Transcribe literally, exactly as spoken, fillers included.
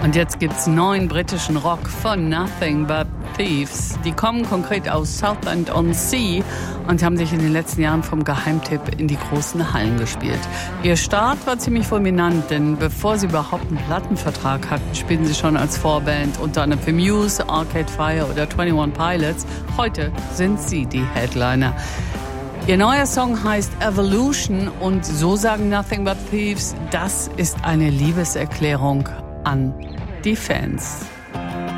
Und jetzt gibt's neuen britischen Rock von Nothing But Thieves. Die kommen konkret aus Southend-on-Sea und haben sich in den letzten Jahren vom Geheimtipp in die großen Hallen gespielt. Ihr Start war ziemlich fulminant, denn bevor sie überhaupt einen Plattenvertrag hatten, spielten sie schon als Vorband unter anderem für Muse, Arcade Fire oder einundzwanzig Pilots. Heute sind sie die Headliner. Ihr neuer Song heißt Evolution und so sagen Nothing But Thieves, das ist eine Liebeserklärung an die Fans.